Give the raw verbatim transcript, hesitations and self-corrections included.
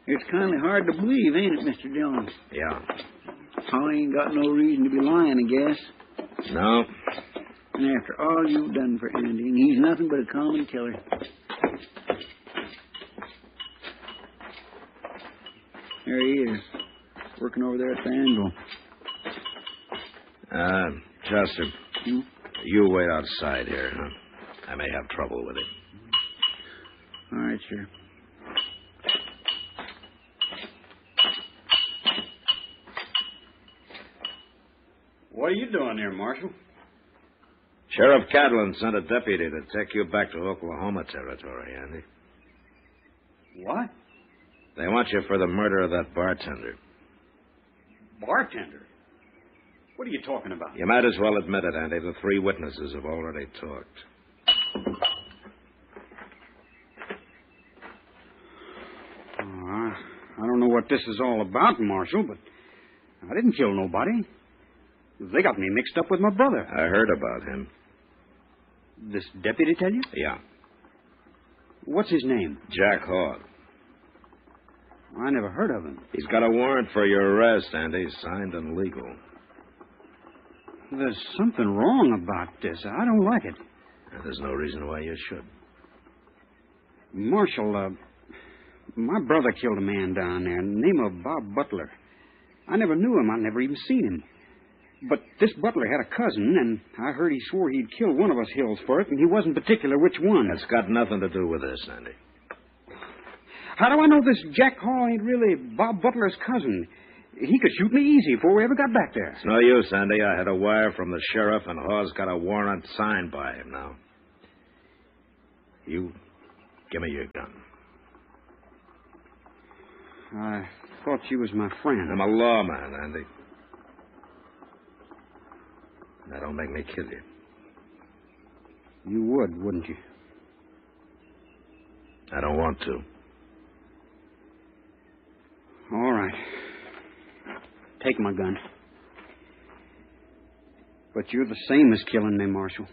It's kind of hard to believe, ain't it, Mister Dillon? Yeah. Holly ain't got no reason to be lying, I guess. No. And after all you've done for Andy, and he's nothing but a common killer. There he is, working over there at the anvil. Uh, Chester, Hmm? you wait outside here, huh? I may have trouble with it. All right, sir. What are you doing here, Marshal? Sheriff Catlin sent a deputy to take you back to Oklahoma territory, Andy. What? They want you for the murder of that bartender. Bartender? What are you talking about? You might as well admit it, Andy. The three witnesses have already talked. Uh, I don't know what this is all about, Marshal, but I didn't kill nobody. They got me mixed up with my brother. I heard about him. This deputy tell you? Yeah. What's his name? Jack Hogg. I never heard of him. He's got a warrant for your arrest, Andy, signed and legal. There's something wrong about this. I don't like it. There's no reason why you should. Marshal, uh, my brother killed a man down there, name of Bob Butler. I never knew him. I never even seen him. But this Butler had a cousin, and I heard he swore he'd kill one of us hills for it, and he wasn't particular which one. It's got nothing to do with this, Andy. How do I know this Jack Hall ain't really Bob Butler's cousin? He could shoot me easy before we ever got back there. It's no use, Andy. I had a wire from the sheriff, and Hawes got a warrant signed by him now. You give me your gun. I thought you was my friend. I'm a lawman, Andy. That don't make me kill you. You would, wouldn't you? I don't want to. All right. Take my gun. But you're the same as killing me, Marshal.